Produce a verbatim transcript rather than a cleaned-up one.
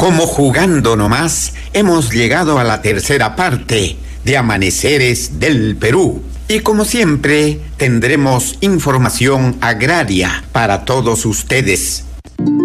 Como jugando nomás, hemos llegado a la tercera parte de Amaneceres del Perú. Y como siempre, tendremos información agraria para todos ustedes.